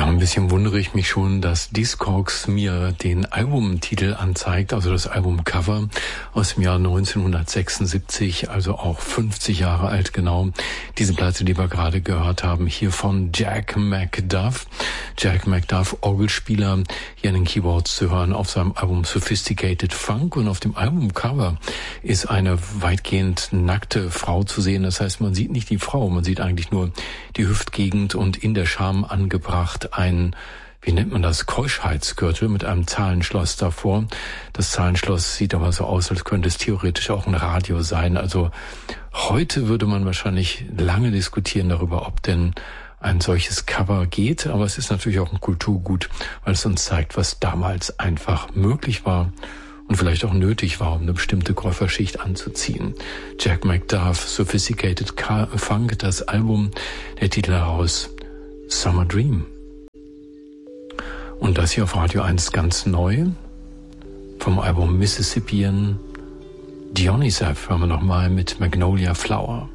Ja, ein bisschen wundere ich mich schon, dass Discogs mir den Albumtitel anzeigt, also das Albumcover aus dem Jahr 1976, also auch 50 Jahre alt genau. Diese Platte, die wir gerade gehört haben, hier von Jack McDuff. Jack McDuff, Orgelspieler, hier an den Keyboards zu hören auf seinem Album Sophisticated Funk. Und auf dem Albumcover ist eine weitgehend nackte Frau zu sehen. Das heißt, man sieht nicht die Frau, man sieht eigentlich nur die Hüftgegend und in der Scham angebracht ein, wie nennt man das, Keuschheitsgürtel mit einem Zahlenschloss davor. Das Zahlenschloss sieht aber so aus, als könnte es theoretisch auch ein Radio sein. Also heute würde man wahrscheinlich lange diskutieren darüber, ob denn ein solches Cover geht. Aber es ist natürlich auch ein Kulturgut, weil es uns zeigt, was damals einfach möglich war und vielleicht auch nötig war, um eine bestimmte Käuferschicht anzuziehen. Jack McDuff, Sophisticated Funk, das Album, der Titel heraus, Summer Dream. Und das hier auf Radio 1 ganz neu, vom Album Mississippian Dionysus, hören wir nochmal mit Magnolia Flower.